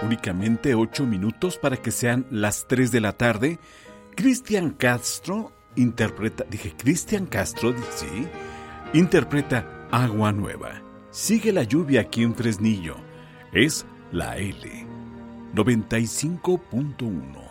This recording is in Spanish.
únicamente 8 minutos para que sean las 3 de la tarde. Cristian Castro interpreta Agua Nueva. Sigue la lluvia aquí en Fresnillo. Es la L 95.1.